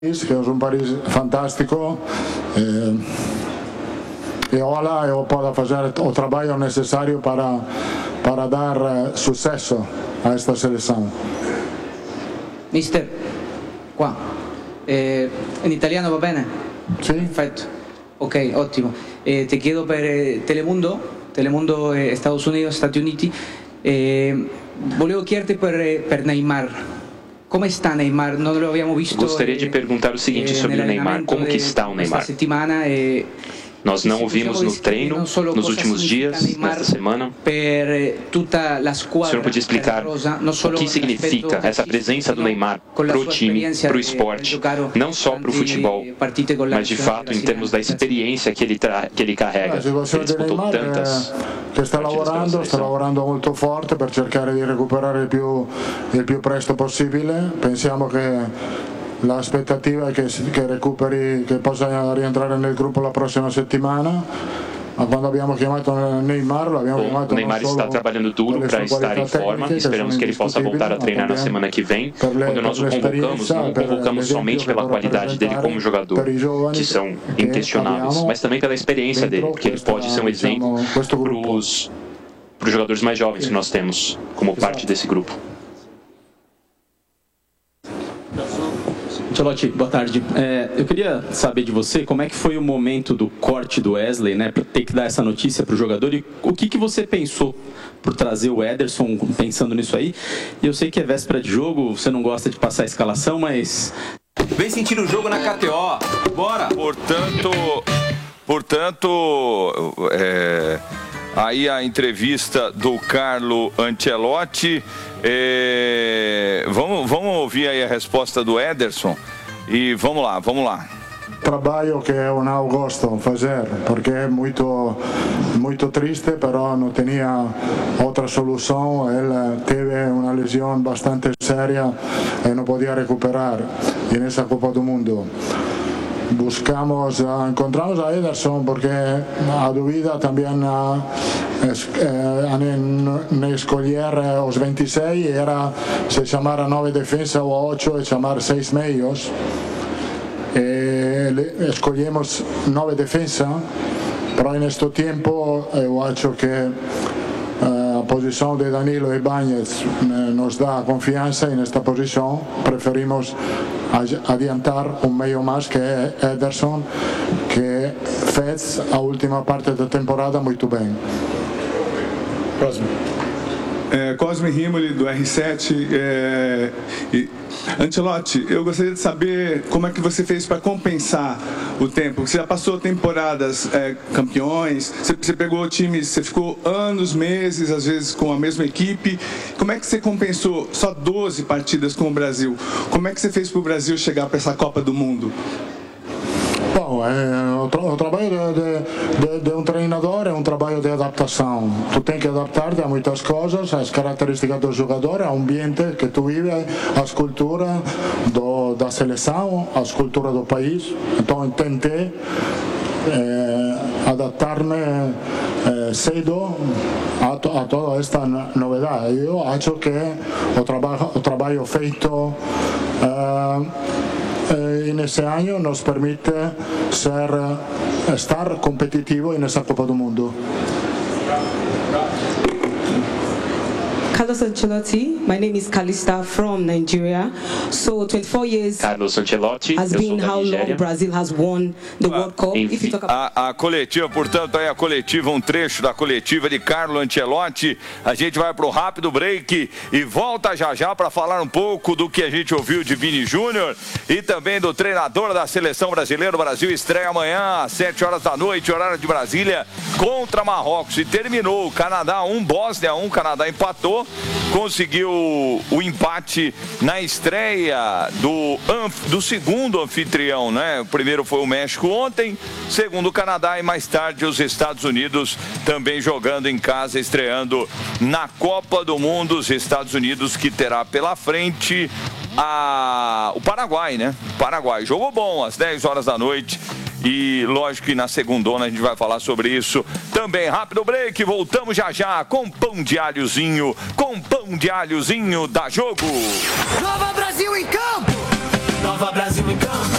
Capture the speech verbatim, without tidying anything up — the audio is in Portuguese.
que é um país fantástico. E, e ora eu posso fazer o trabalho necessário para, para dar uh, sucesso a esta seleção. Mister, qua. Eh, in italiano va bene? Sì. Perfetto. Ok, ottimo. Eh, te chiedo per eh, Telemundo, Telemundo eh, Estados Unidos, Stati Uniti. Eh, volevo chiederti per, eh, per Neymar. Come está Neymar? Non lo abbiamo visto. Gostaria de perguntar o seguinte sobre o Neymar. Como que está o Neymar? Settimana, eh, Nós não o vimos no treino nos últimos dias, nesta semana. O senhor podia explicar o que significa essa presença do Neymar para o time, para o esporte, não só para o futebol, mas de fato em termos da experiência que ele, que ele carrega. Ele disputou tantas che sta lavorando, sta lavorando molto forte per cercare di recuperare il più, il più presto possibile. Pensiamo che l'aspettativa è che, che recuperi, che possa rientrare nel gruppo la prossima settimana. Ma quando abbiamo chiamato Neymar, l'abbiamo chiamato. O Neymar está trabalhando duro para estar em forma. Esperamos que ele possa voltar a treinar na semana que vem. Quando nós o convocamos, não o convocamos somente pela qualidade dele como jogador, que são inquestionáveis, mas também pela experiência dele, porque ele pode ser um exemplo para os jogadores mais jovens que nós temos como parte desse grupo. Ancelotti, boa tarde. É, eu queria saber de você como é que foi o momento do corte do Wesley, né, para ter que dar essa notícia para o jogador, e o que, que você pensou por trazer o Ederson pensando nisso aí. E eu sei que é véspera de jogo, você não gosta de passar a escalação, mas... Vem sentir o jogo na K T O, bora! Portanto, portanto é, aí a entrevista do Carlo Ancelotti. É, vamos, vamos ouvir aí a resposta do Ederson e vamos lá, vamos lá. Trabalho que eu não gosto de fazer, porque é muito, muito triste, però não tinha outra solução. Ele teve uma lesão bastante séria e não podia recuperar nessa Copa do Mundo. Buscamos, encontramos a Ederson porque a dúvida também ne escolher os vinte e seis era se chamar a nove defesa ou a oito e chamar seis meios. E escolhemos nove defesa, però neste tempo eu acho que a posição de Danilo e Bañez nos dá confiança e nesta posição preferimos adiantar um meio mais que é Ederson, que fez a última parte da temporada muito bem. Próximo. É, Cosme Rimoli, do R sete. É, e, Ancelotti, eu gostaria de saber como é que você fez para compensar o tempo. Você já passou temporadas é, campeões, você, você pegou times, você ficou anos, meses, às vezes com a mesma equipe. Como é que você compensou só doze partidas com o Brasil? Como é que você fez para o Brasil chegar para essa Copa do Mundo? Bom, é, o, tra o trabalho de, de, de um treinador é um trabalho de adaptação. Tu tem que adaptar-te a muitas coisas, às características do jogador, ao ambiente que tu vive, às culturas do, da seleção, às culturas do país. Então, eu tentei é, adaptar-me é, cedo a, to, a toda esta novidade. Eu acho que o, traba o trabalho feito é, e nesse ano nos permite ser, estar competitivo nessa Copa do Mundo. Carlos Ancelotti, my name is Kalista from Nigeria. So twenty-four years Carlos Ancelotti, has been how long Brazil has won the World Cup. If you talk about... a, a coletiva, portanto, aí a coletiva, um trecho da coletiva de Carlo Ancelotti. A gente vai para o rápido break e volta já já para falar um pouco do que a gente ouviu de Vini Júnior e também do treinador da seleção brasileira. O Brasil estreia amanhã às sete horas da noite, horário de Brasília, contra Marrocos. E terminou, Canadá um, Bósnia um, Canadá empatou. Conseguiu o empate na estreia do, do segundo anfitrião, né? O primeiro foi o México ontem, segundo o Canadá e mais tarde os Estados Unidos também jogando em casa, estreando na Copa do Mundo. Os Estados Unidos que terá pela frente a, o Paraguai, né? O Paraguai. Jogo bom, às dez horas da noite. E lógico que na segundona a gente vai falar sobre isso também. Rápido break, voltamos já já com pão de alhozinho, com pão de alhozinho da Jogo. Nova Brasil em campo! Brasil em campo.